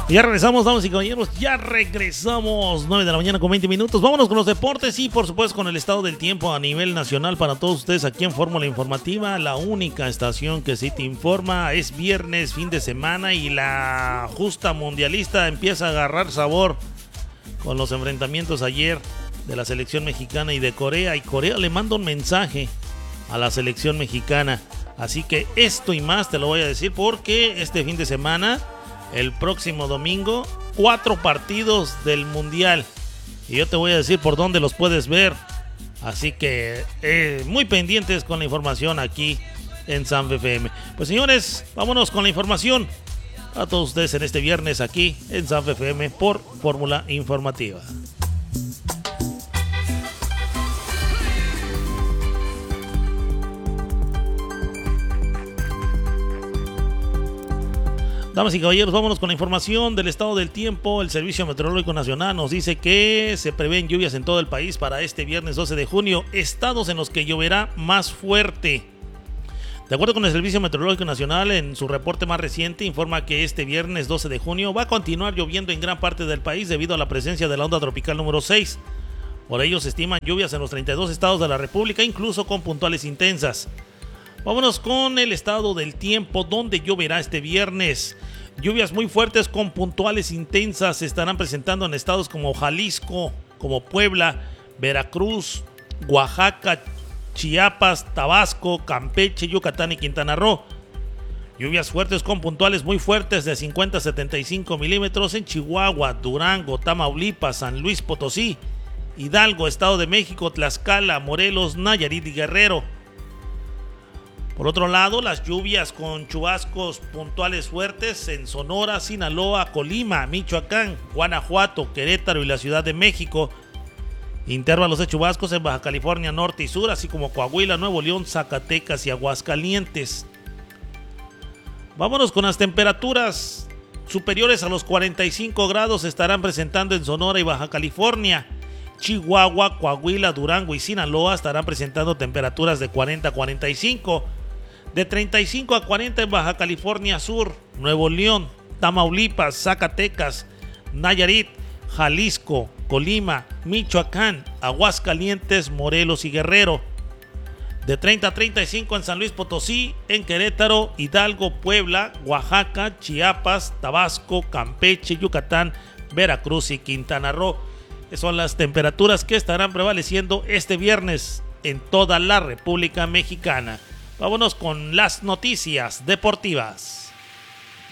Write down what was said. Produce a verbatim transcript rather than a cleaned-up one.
Ya regresamos, damas y caballeros, ya regresamos, nueve de la mañana con veinte minutos. Vámonos con los deportes y por supuesto con el estado del tiempo a nivel nacional para todos ustedes aquí en Fórmula Informativa, la única estación que sí te informa. Es viernes, fin de semana y la justa mundialista empieza a agarrar sabor con los enfrentamientos ayer de la selección mexicana y de Corea. Y Corea le manda un mensaje a la selección mexicana. Así que esto y más te lo voy a decir porque este fin de semana, el próximo domingo, cuatro partidos del Mundial. Y yo te voy a decir por dónde los puedes ver. Así que eh, muy pendientes con la información aquí en Sanfe F M. Pues señores, vámonos con la información a todos ustedes en este viernes aquí en Sanfe F M por Fórmula Informativa. Damas y caballeros, vámonos con la información del estado del tiempo. El Servicio Meteorológico Nacional nos dice que se prevén lluvias en todo el país para este viernes doce de junio, estados en los que lloverá más fuerte. De acuerdo con el Servicio Meteorológico Nacional, en su reporte más reciente informa que este viernes doce de junio va a continuar lloviendo en gran parte del país debido a la presencia de la onda tropical número seis. Por ello se estiman lluvias en los treinta y dos estados de la República, incluso con puntuales intensas. Vámonos con el estado del tiempo, donde lloverá este viernes. Lluvias muy fuertes con puntuales intensas se estarán presentando en estados como Jalisco, como Puebla, Veracruz, Oaxaca, Chiapas, Tabasco, Campeche, Yucatán y Quintana Roo. Lluvias fuertes con puntuales muy fuertes de cincuenta a setenta y cinco milímetros en Chihuahua, Durango, Tamaulipas, San Luis Potosí, Hidalgo, Estado de México, Tlaxcala, Morelos, Nayarit y Guerrero. Por otro lado, las lluvias con chubascos puntuales fuertes en Sonora, Sinaloa, Colima, Michoacán, Guanajuato, Querétaro y la Ciudad de México. Intervalos de chubascos en Baja California Norte y Sur, así como Coahuila, Nuevo León, Zacatecas y Aguascalientes. Vámonos con las temperaturas superiores a los cuarenta y cinco grados se estarán presentando en Sonora y Baja California. Chihuahua, Coahuila, Durango y Sinaloa estarán presentando temperaturas de cuarenta a cuarenta y cinco. De treinta y cinco a cuarenta en Baja California Sur, Nuevo León, Tamaulipas, Zacatecas, Nayarit, Jalisco, Colima, Michoacán, Aguascalientes, Morelos y Guerrero. De treinta a treinta y cinco en San Luis Potosí, en Querétaro, Hidalgo, Puebla, Oaxaca, Chiapas, Tabasco, Campeche, Yucatán, Veracruz y Quintana Roo. Esas son las temperaturas que estarán prevaleciendo este viernes en toda la República Mexicana. Vámonos con las noticias deportivas.